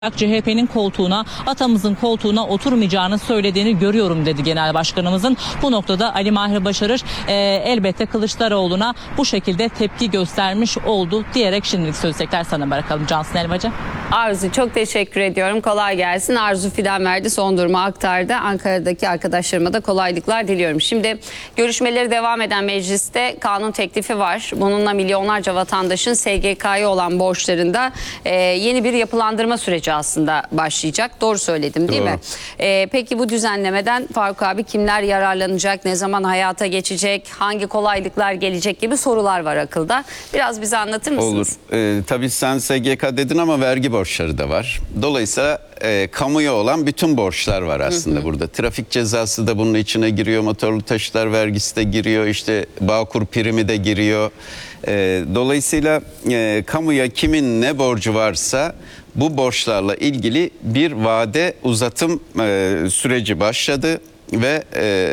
CHP'nin koltuğuna, atamızın koltuğuna oturmayacağını söylediğini görüyorum dedi Genel Başkanımızın. Bu noktada Ali Mahir Başarır elbette Kılıçdaroğlu'na bu şekilde tepki göstermiş oldu diyerek şimdilik söz tekrar sana bırakalım Cansın Elvacı. Arzu, çok teşekkür ediyorum. Kolay gelsin. Arzu Fidan verdi, son durumu aktardı. Ankara'daki arkadaşlarıma da kolaylıklar diliyorum. Şimdi görüşmeleri devam eden mecliste kanun teklifi var. Bununla milyonlarca vatandaşın SGK'ya olan borçlarında yeni bir yapılandırma süreci aslında başlayacak. Doğru söyledim değil mi? Peki bu düzenlemeden Faruk abi kimler yararlanacak, ne zaman hayata geçecek, hangi kolaylıklar gelecek gibi sorular var akılda. Biraz bize anlatır mısınız? Olur. Tabii sen SGK dedin ama vergi borçları da var. Dolayısıyla kamuya olan bütün borçlar var aslında burada. Trafik cezası da bunun içine giriyor, motorlu taşıtlar vergisi de giriyor, işte Bağkur primi de giriyor. Dolayısıyla kamuya kimin ne borcu varsa bu borçlarla ilgili bir vade uzatım süreci başladı ve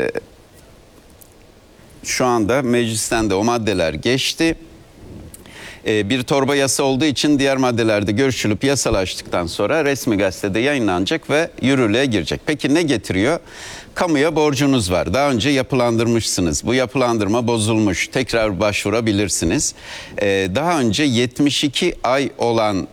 şu anda meclisten de o maddeler geçti. Bir torba yasa olduğu için diğer maddelerde görüşülüp yasalaştıktan sonra resmi gazetede yayınlanacak ve yürürlüğe girecek. Peki ne getiriyor? Kamuya borcunuz var. Daha önce yapılandırmışsınız. Bu yapılandırma bozulmuş. Tekrar başvurabilirsiniz. Daha önce 72 ay olan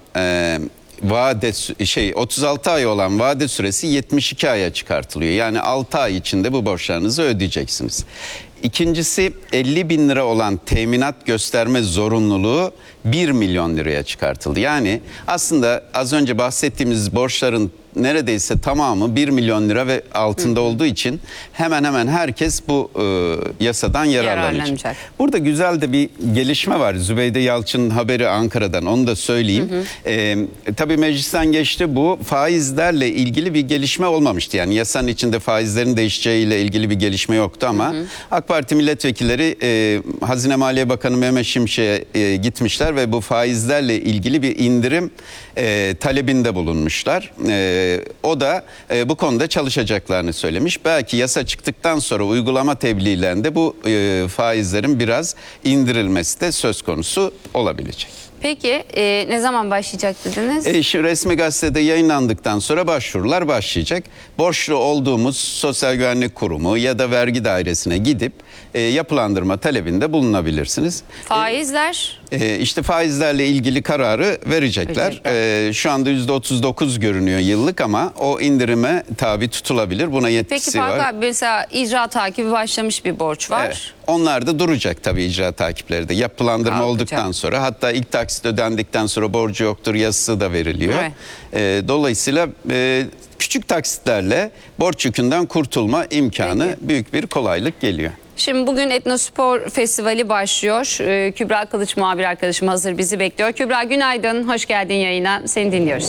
36 ay olan vade süresi 72 aya çıkartılıyor. Yani 6 ay içinde bu borçlarınızı ödeyeceksiniz. İkincisi 50 bin lira olan teminat gösterme zorunluluğu 1 milyon liraya çıkartıldı. Yani aslında az önce bahsettiğimiz borçların neredeyse tamamı 1 milyon lira ve altında olduğu için hemen hemen herkes bu yasadan yararlanacak. Burada güzel de bir gelişme var. Zübeyde Yalçın'ın haberi Ankara'dan, onu da söyleyeyim. Tabii meclisten geçti, bu faizlerle ilgili bir gelişme olmamıştı. Yani yasanın içinde faizlerin değişeceğiyle ilgili bir gelişme yoktu ama AK Parti milletvekilleri Hazine Maliye Bakanı Mehmet Şimşek'e gitmişler ve bu faizlerle ilgili bir indirim talebinde bulunmuşlar. O da bu konuda çalışacaklarını söylemiş. Belki yasa çıktıktan sonra uygulama tebliğlerinde bu faizlerin biraz indirilmesi de söz konusu olabilecek. Peki ne zaman başlayacak dediniz? Şu resmi gazetede yayınlandıktan sonra başvurular başlayacak. Borçlu olduğumuz Sosyal Güvenlik Kurumu ya da vergi dairesine gidip yapılandırma talebinde bulunabilirsiniz. Faizler? İşte faizlerle ilgili kararı verecekler. Şu anda %39 görünüyor yıllık ama o indirime tabi tutulabilir. Buna yetkisi var. Peki Faruk abi, mesela icra takibi başlamış bir borç var. Evet, onlar da duracak tabii, icra takipleri de. Yapılandırma olduktan sonra, hatta ilk taksit ödendikten sonra borcu yoktur yazısı da veriliyor. Dolayısıyla küçük taksitlerle borç yükünden kurtulma imkanı, büyük bir kolaylık geliyor. Şimdi bugün Etnospor Festivali başlıyor. Kübra Kılıç muhabir arkadaşım hazır bizi bekliyor. Kübra günaydın, hoş geldin yayına. Seni dinliyoruz.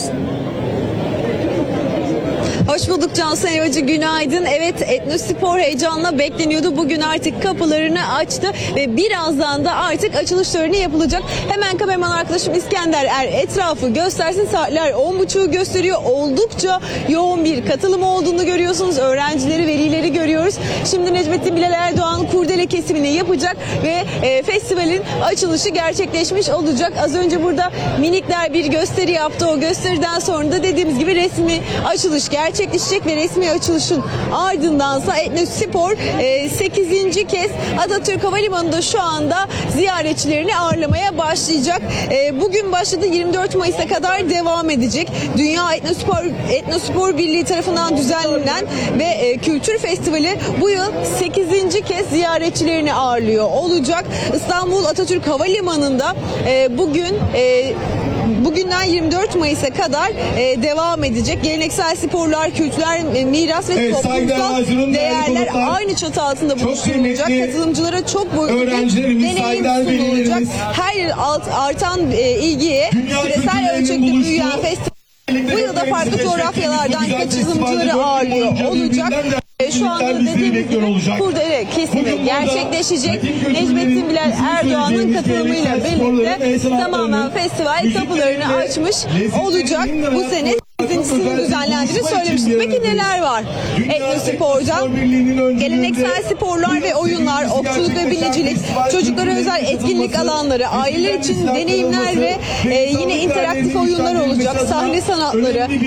Hoş bulduk Cansın Elvacı, günaydın. Evet, Etnospor heyecanla bekleniyordu. Bugün artık kapılarını açtı ve birazdan da artık açılış töreni yapılacak. Hemen kameraman arkadaşım İskender etrafı göstersin. Saatler 10.30'u gösteriyor. Oldukça yoğun bir katılım olduğunu görüyorsunuz. Öğrencileri, velileri görüyoruz. Şimdi Necmettin Bilal Erdoğan kurdele kesimini yapacak ve festivalin açılışı gerçekleşmiş olacak. Az önce burada minikler bir gösteri yaptı. O gösteriden sonra da dediğimiz gibi resmi açılış gerçekleşecek ve resmi açılışın ardındansa Etnospor 8. kez Atatürk Havalimanı'nda şu anda ziyaretçilerini ağırlamaya başlayacak. Bugün başladı, 24 Mayıs'a kadar devam edecek. Dünya Etnospor Birliği tarafından düzenlenen ve Kültür Festivali bu yıl 8. kez ziyaretçilerini ağırlıyor olacak. İstanbul Atatürk Havalimanı'nda bugünden 24 Mayıs'a kadar devam edecek. Geleneksel sporlar, kültürel miras ve toplumsal değerler aynı çatı altında buluşturulacak. Katılımcılara çok boyutlu bir deneyim sunulacak. Her yıl artan ilgiye küresel ölçekte büyüyen festival bu yılda farklı coğrafyalardan katılımcıları ağırlıyor olacak. Şu anda dediğimiz gibi kurdele kesimi gerçekleşecek. Necmettin Bilal Erdoğan'ın katılımıyla birlikte tamamen festival kapılarını açmış olacak. Bu sene ikincisinin düzenlendiği önce söylemiştik. Peki neler var Etnospor'da? Geleneksel sporlar ve oyunlar, okçuluk ve binicilik, çocuklara özel etkinlik alanları, aileler için deneyimler ve yine interaktif oyunlar olacak, sahne sanatları,